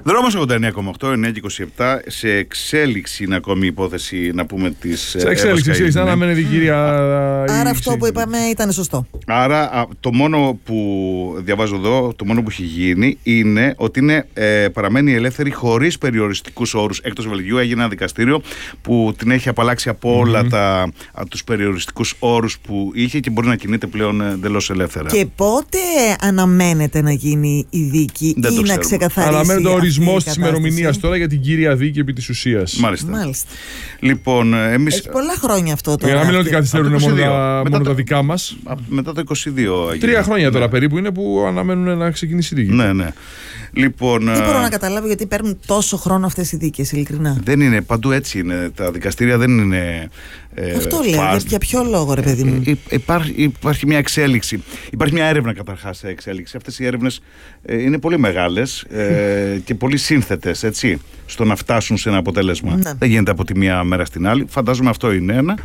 Δρόμος 89,8, 9,27. Σε εξέλιξη είναι ακόμη η υπόθεση, να πούμε, της. Σε εξέλιξη, αναμένεται η κυρία. Άρα αυτό που είπαμε ήταν σωστό. Άρα το μόνο που διαβάζω εδώ, το μόνο που έχει γίνει είναι ότι παραμένει ελεύθερη χωρίς περιοριστικούς όρους. Εκτός Βελγίου έγινε ένα δικαστήριο που την έχει απαλλάξει από όλα τους περιοριστικούς όρους που είχε και μπορεί να κινείται πλέον εντελώς ελεύθερα. Και πότε αναμένεται να γίνει η δίκη ή να ξεκαθαρίσει? Αναμένεται ο ορισμός της ημερομηνίας τώρα για την κύρια δίκη επί της ουσίας. Μάλιστα. Λοιπόν, έχει πολλά χρόνια αυτό τώρα. Για να μην λέω ότι καθυστερούν μόνο τα δικά μας. Μετά το 22. 3 χρόνια τώρα περίπου είναι που αναμένουν να ξεκινήσει η δίκη. Ναι. Λοιπόν, δεν μπορώ να καταλάβω γιατί παίρνουν τόσο χρόνο αυτές οι δίκες, ειλικρινά. Δεν είναι, παντού έτσι είναι. Τα δικαστήρια δεν είναι. Αυτό λέω. Για ποιο λόγο, ρε παιδί μου? Υπάρχει μια εξέλιξη. Υπάρχει μια έρευνα καταρχάς σε εξέλιξη. Αυτές οι έρευνες είναι πολύ μεγάλες και πολύ σύνθετες, έτσι, στο να φτάσουν σε ένα αποτέλεσμα. Ναι. Δεν γίνεται από τη μία μέρα στην άλλη. Φαντάζομαι αυτό είναι ένα.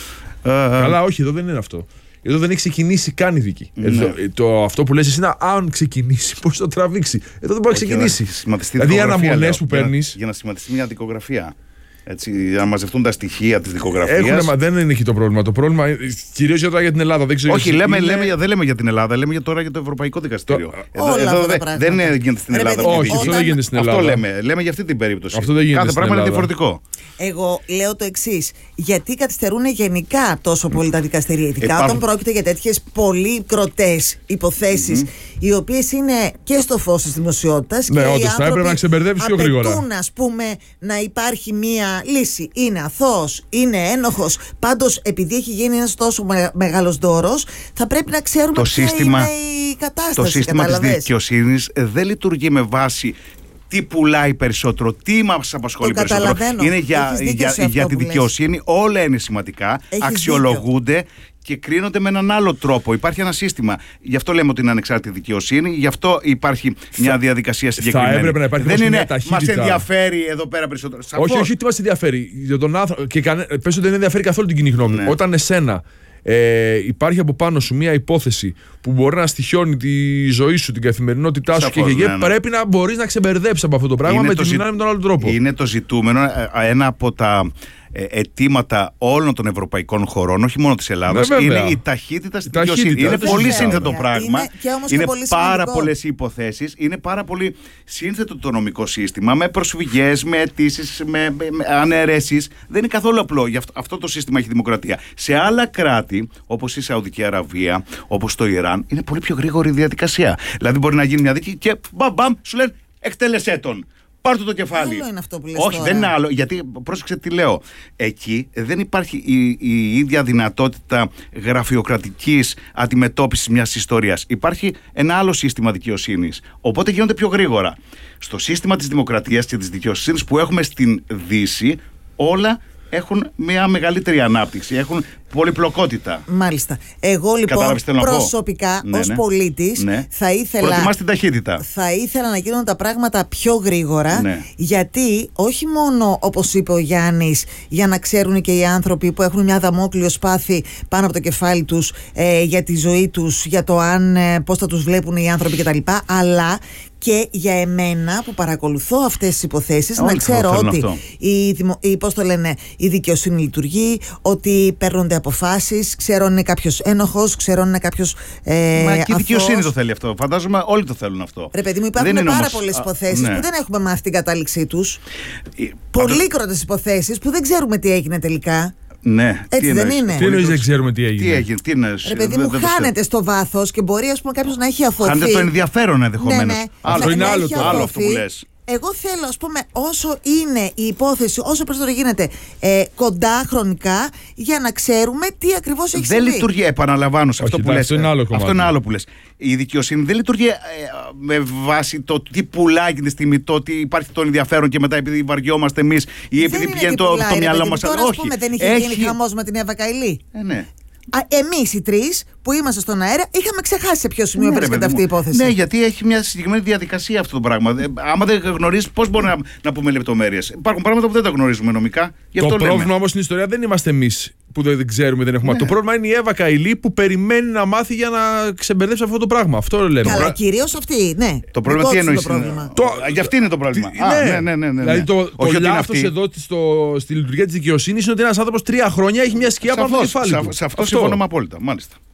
Καλά, όχι, εδώ δεν είναι αυτό. Εδώ δεν έχει ξεκινήσει καν η δίκη. Ναι. Αυτό που λες εσύ είναι αν ξεκινήσει, πώς το τραβήξει. Εδώ δεν μπορεί να ξεκινήσει. Δηλαδή οι αναμονές που παίρνεις. Για να σχηματιστεί μια δικογραφία. Έτσι, να μαζευτούν τα στοιχεία της δικογραφίας. Δεν είναι εκεί το πρόβλημα. Το πρόβλημα κυρίως για την Ελλάδα. Δεν ξέρω. Όχι, δεν λέμε για την Ελλάδα, λέμε τώρα για το Ευρωπαϊκό Δικαστήριο. Εδώ δεν γίνεται στην Ελλάδα. Όχι, αυτό δεν γίνεται στην Ελλάδα. Αυτό λέμε για αυτή την περίπτωση. Αυτό δεν γίνεται. Κάθε πράγμα είναι διαφορετικό. Εγώ λέω το εξής. Γιατί καθυστερούν γενικά τόσο πολύ τα δικαστήρια, ειδικά όταν πρόκειται για τέτοιες πολύ κροτές υποθέσεις, οι οποίες είναι και στο φως της δημοσιότητας και όντως, θα έπρεπε να ξεμπερδεύεις πιο γρήγορα. Απαιτούν, ας πούμε, να υπάρχει μία λύση. Είναι αθώος, είναι ένοχος. Πάντως, επειδή έχει γίνει ένας τόσο μεγάλος δώρος, θα πρέπει να ξέρουμε ποια είναι η κατάσταση. Το σύστημα της δικαιοσύνης δεν λειτουργεί με βάση τι πουλάει περισσότερο, τι μας απασχολεί περισσότερο. Είναι για τη δικαιοσύνη, όλα είναι σημαντικά, αξιολογούνται και κρίνονται με έναν άλλο τρόπο. Υπάρχει ένα σύστημα. Γι' αυτό λέμε ότι είναι ανεξάρτητη δικαιοσύνη, γι' αυτό υπάρχει μια διαδικασία συγκεκριμένη. Θα έπρεπε να υπάρχει. Δεν είναι μας ενδιαφέρει εδώ πέρα περισσότερο. Όχι, τι μας ενδιαφέρει. Για τον άνθρωπο. Και πες ότι δεν ενδιαφέρει καθόλου την κοινή γνώμη. Όταν εσένα υπάρχει από πάνω σου μια υπόθεση που μπορεί να στοιχιώνει τη ζωή σου, την καθημερινότητά σου πρέπει να μπορείς να ξεμπερδέψεις από αυτό το πράγμα με τον άλλο τρόπο. Είναι το ζητούμενο. Ένα από τα αιτήματα όλων των ευρωπαϊκών χωρών, όχι μόνο της Ελλάδας, είναι η ταχύτητα στην δικαιοσύνη. Είναι πολύ σύνθετο πράγμα. Είναι πάρα πολλές υποθέσεις. Είναι πάρα πολύ σύνθετο το νομικό σύστημα, με προσφυγές, με αιτήσεις, με αναιρέσεις. Δεν είναι καθόλου απλό. Γι' αυτό το σύστημα έχει δημοκρατία. Σε άλλα κράτη, όπως η Σαουδική Αραβία, όπως το Ιράν, είναι πολύ πιο γρήγορη η διαδικασία. Δηλαδή, μπορεί να γίνει μια δίκη και μπαμ, σου λένε εκτέλεσέ τον. Πάρ' του το κεφάλι. Άλλο είναι αυτό που λες. Όχι, τώρα. δεν είναι άλλο. Γιατί, πρόσεξε τι λέω. Εκεί δεν υπάρχει η ίδια δυνατότητα γραφειοκρατικής αντιμετώπισης μιας ιστορίας. Υπάρχει ένα άλλο σύστημα δικαιοσύνης. Οπότε γίνονται πιο γρήγορα. Στο σύστημα της δημοκρατίας και της δικαιοσύνης που έχουμε στην Δύση, όλα έχουν μια μεγαλύτερη ανάπτυξη, έχουν πολυπλοκότητα. Μάλιστα. Εγώ λοιπόν προσωπικά ως πολίτης θα ήθελα. Προτιμάς την ταχύτητα. Θα ήθελα να γίνουν τα πράγματα πιο γρήγορα, γιατί όχι μόνο, όπως είπε ο Γιάννης, για να ξέρουν και οι άνθρωποι που έχουν μια δαμόκλειο σπάθη πάνω από το κεφάλι τους για τη ζωή τους, για το πώς θα τους βλέπουν οι άνθρωποι κτλ. Αλλά και για εμένα που παρακολουθώ αυτές τις υποθέσεις, να ξέρω ότι η δικαιοσύνη λειτουργεί, ότι παίρνονται αποφάσεις, ξέρω αν είναι κάποιος ένοχος, ξέρω αν είναι κάποιος Μα και η δικαιοσύνη το θέλει αυτό. Φαντάζομαι όλοι το θέλουν αυτό. Ρε παιδί μου, υπάρχουν πάρα πολλές υποθέσεις που δεν έχουμε μάθει την κατάληξή τους. Πολύκροτες υποθέσεις που δεν ξέρουμε τι έγινε τελικά. Ναι, έτσι δεν είναι? Τι εννοείς δεν ξέρουμε τι έγινε? Ρε παιδί μου, χάνεται στο βάθος και μπορεί, ας πούμε, κάποιος να έχει αφωθεί. Χάνεται το ενδιαφέρον ενδεχομένως. Αυτό είναι άλλο αυτό που λες. Εγώ θέλω, ας πούμε, όσο είναι η υπόθεση, όσο περισσότερο γίνεται κοντά χρονικά, για να ξέρουμε τι ακριβώς έχει συμβεί. Δεν λειτουργεί, επαναλαμβάνω σε αυτό που λες. Αυτό είναι άλλο που λες. Η δικαιοσύνη δεν λειτουργεί με βάση το τι πουλάει την στιγμή, το ότι υπάρχει το ενδιαφέρον και μετά επειδή βαριόμαστε εμείς ή επειδή πηγαίνει το μυαλό μας. Τώρα, ας πούμε, δεν είχε γίνει χαμός με την Εύα Καηλή. Ναι. Εμείς οι τρεις που είμαστε στον αέρα είχαμε ξεχάσει σε ποιο σημείο βρίσκεται αυτή η υπόθεση. Ναι, γιατί έχει μια συγκεκριμένη διαδικασία αυτό το πράγμα. Άμα δεν γνωρίζεις, πώς μπορούμε να πούμε λεπτομέρειες? Υπάρχουν πράγματα που δεν τα γνωρίζουμε νομικά. Το πρόβλημα όμως στην ιστορία δεν είμαστε εμείς. που δεν ξέρουμε, δεν έχουμε. Το πρόβλημα είναι η Εύα Καηλή που περιμένει να μάθει για να ξεμπερδέψει αυτό το πράγμα. Αυτό λέμε. Καλά, κυρίως αυτή, ναι. Το πρόβλημα τι εννοείς? Γι' αυτή είναι το πρόβλημα. Ναι. Δηλαδή το λάθος εδώ στη λειτουργία της δικαιοσύνης είναι ότι ένας άνθρωπος 3 χρόνια έχει μια σκιά πάνω στο κεφάλι του. Σε αυτό συμφωνούμε απόλυτα. Μάλιστα.